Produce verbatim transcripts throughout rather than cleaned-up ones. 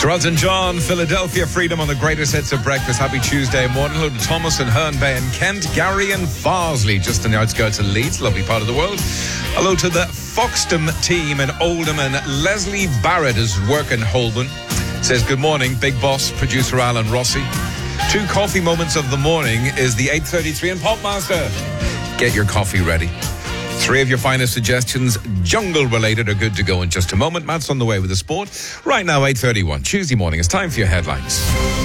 Sir Elton John, Philadelphia Freedom on the greatest hits of breakfast. Happy Tuesday morning. Hello to Thomas and Herne Bay and Kent, Gary and Farsley, just on the outskirts of Leeds, lovely part of the world. Hello to the Foxton team in Oldham, and Leslie Barrett is working Holborn. Says, good morning, Big Boss, producer Alan Rossi. Two coffee moments of the morning is the eight thirty-three in Popmaster. Get your coffee ready. Three of your finest suggestions, jungle-related, are good to go in just a moment. Matt's on the way with the sport. Right now, eight thirty-one, Tuesday morning. It's time for your headlines.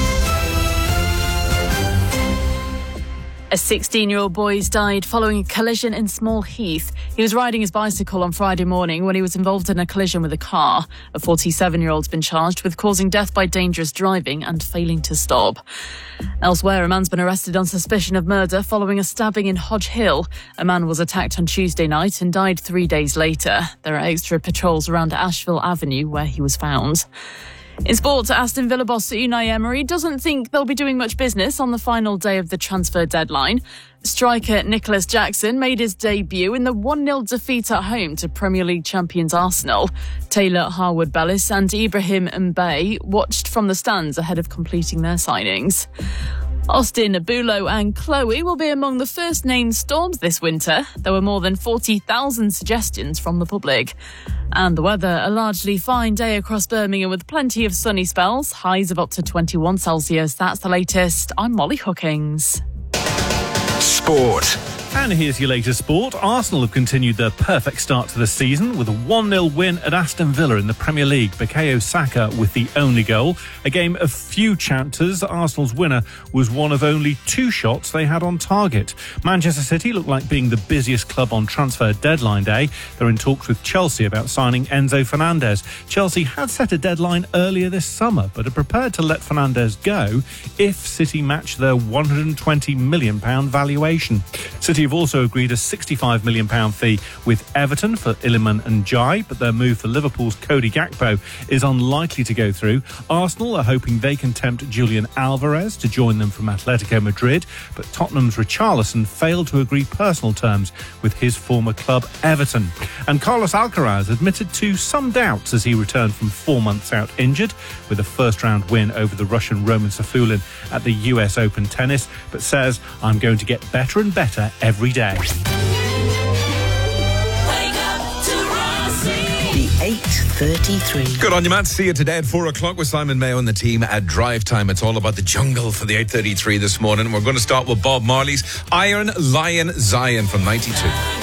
A sixteen-year-old boy has died following a collision in Small Heath. He was riding his bicycle on Friday morning when he was involved in a collision with a car. A forty-seven-year-old's been charged with causing death by dangerous driving and failing to stop. Elsewhere, a man's been arrested on suspicion of murder following a stabbing in Hodge Hill. A man was attacked on Tuesday night and died three days later. There are extra patrols around Asheville Avenue where he was found. In sports, Aston Villa boss Unai Emery doesn't think they'll be doing much business on the final day of the transfer deadline. Striker Nicholas Jackson made his debut in the one nil defeat at home to Premier League champions Arsenal. Taylor Harwood-Bellis and Ibrahim Mbaye watched from the stands ahead of completing their signings. Austin, Bulo and Chloe will be among the first named storms this winter. There were more than forty thousand suggestions from the public. And the weather, a largely fine day across Birmingham with plenty of sunny spells, highs of up to twenty-one Celsius. That's the latest. I'm Molly Hookings. Sport. And here's your latest sport. Arsenal have continued their perfect start to the season with a one nil win at Aston Villa in the Premier League. Bukayo Saka with the only goal. A game of few chances. Arsenal's winner was one of only two shots they had on target. Manchester City look like being the busiest club on transfer deadline day. They're in talks with Chelsea about signing Enzo Fernandez. Chelsea had set a deadline earlier this summer, but are prepared to let Fernandez go if City match their one hundred twenty million pounds valuation. City have also agreed a sixty-five million pounds fee with Everton for Iliman and Jai, but their move for Liverpool's Cody Gakpo is unlikely to go through. Arsenal are hoping they can tempt Julian Alvarez to join them from Atletico Madrid, but Tottenham's Richarlison failed to agree personal terms with his former club Everton. And Carlos Alcaraz admitted to some doubts as he returned from four months out injured with a first-round win over the Russian Roman Safulin at the U S Open tennis, but says, I'm going to get better and better every Every day. The eight thirty-three. Good on you, Matt. See you today at four o'clock with Simon Mayo and the team at Drive Time. It's all about the jungle for the eight thirty-three this morning. We're going to start with Bob Marley's Iron Lion Zion from ninety-two.